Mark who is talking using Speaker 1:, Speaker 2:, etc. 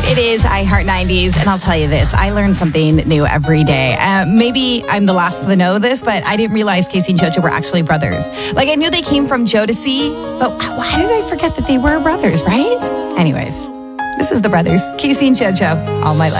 Speaker 1: It is iHeart 90s, and I'll tell you this, I learn something new every day. Maybe I'm the last to know this, but I didn't realize Casey and JoJo were actually brothers. Like, I knew they came from Jodeci, but why did I forget that they were brothers, right? Anyways, this is the brothers, Casey and JoJo, All My Life.